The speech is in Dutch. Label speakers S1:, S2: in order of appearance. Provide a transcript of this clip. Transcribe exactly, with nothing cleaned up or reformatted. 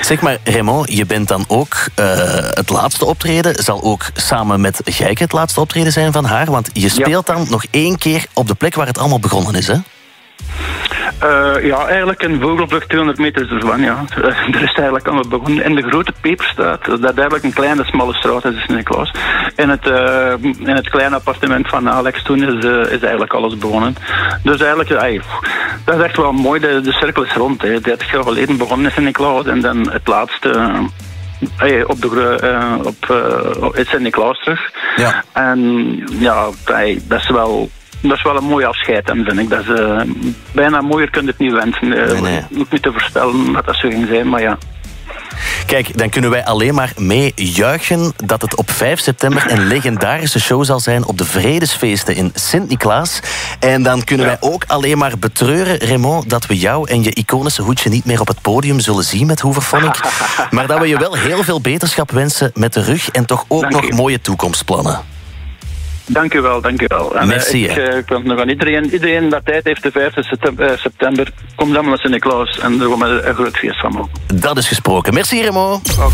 S1: Zeg maar, Raymond, je bent dan ook uh, het laatste optreden. Zal ook samen met Gijke het laatste optreden zijn van haar. Want je speelt ja. dan nog één keer op de plek waar het allemaal begonnen is, hè?
S2: Uh, ja, eigenlijk een vogelvlucht tweehonderd meter ervan, ja. Er is eigenlijk allemaal begonnen. In de grote Peperstraat, dat is eigenlijk een kleine, smalle straat is in Niklaas. In het, uh, in het kleine appartement van Alex toen is, uh, is eigenlijk alles begonnen. Dus eigenlijk, uh, dat is echt wel mooi, de, de cirkel is rond. Hè. dertig jaar geleden begonnen is in Niklaas en dan het laatste... Uh, Hey, op de uh, op uh, Sint-Niklaas terug. Ja. En ja, hey, dat is wel dat is wel een mooi afscheid, en vind ik. Dat is uh, bijna mooier kun je het niet wensen. Uh, nee, nee. Ook niet te voorspellen wat dat zo ging zijn, maar ja.
S1: Kijk, dan kunnen wij alleen maar mee juichen dat het op vijf september een legendarische show zal zijn op de Vredesfeesten in Sint-Niklaas. En dan kunnen ja. wij ook alleen maar betreuren, Raymond, dat we jou en je iconische hoedje niet meer op het podium zullen zien met Hooverphonic. Maar dat we je wel heel veel beterschap wensen met de rug en toch ook dank nog u. mooie toekomstplannen.
S2: Dank u wel, dank u wel. En,
S1: Merci,
S2: uh, ik, uh, ik wil nog aan iedereen, iedereen dat tijd heeft, de vijfde september, komt allemaal naar Sint-Niklaas en daar gaan we een groot feest van maken.
S1: Dat is gesproken. Merci, Raymond.
S2: Okay.